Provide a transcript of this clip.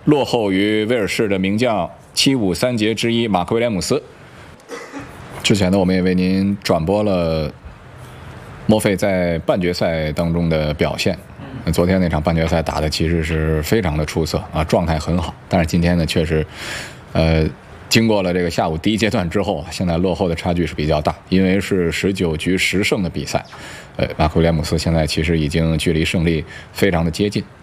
落后于威尔士的名将753杰之一马克威廉姆斯。之前呢，我们也为您转播了莫费在半决赛当中的表现。昨天那场半决赛打的其实是非常的出色啊，状态很好。但是今天呢，确实，经过了这个下午第一阶段之后，现在落后的差距是比较大，因为是19局10胜的比赛，马克威廉姆斯现在其实已经距离胜利非常的接近。